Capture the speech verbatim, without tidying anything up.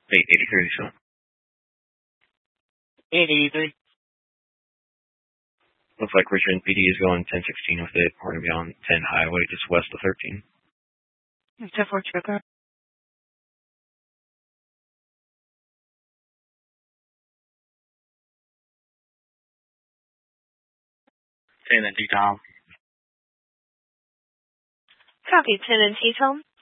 eight eighty-three, so. eight eighty-three. Looks like Richmond P D is going ten sixteen with it. We're going to be on ten Highway, just west of thirteen. ten four Trigger. ten and T-Tom. Copy, ten and T-Tom.